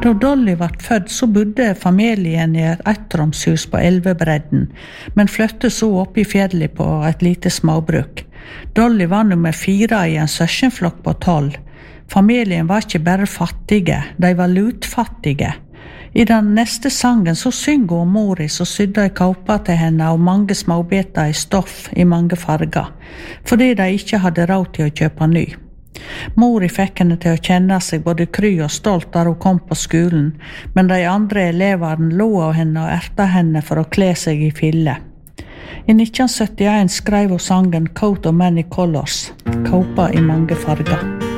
Da Dolly var født, så bodde familien i et ettromshus på Elvebredden, men flyttet så opp i fjellet på et lite småbruk. Dolly var nummer 4 i en søskenflokk på 12. Familien var ikke bare fattige, de var lutfattige. I den neste sangen så synger hun mori som sydde ei kåpe til henne og mange småbiter i stoff i mange farger, fordi de ikke hadde råd til å kjøpe ny. Mori fikk henne til å kjenne seg både kry og stolt da hun kom på skolen, men de andre eleverne lo av henne og erta henne for å kle seg i fille. I 1971 skrev hun sangen Coat of Many Colors, kåpa i mange farger.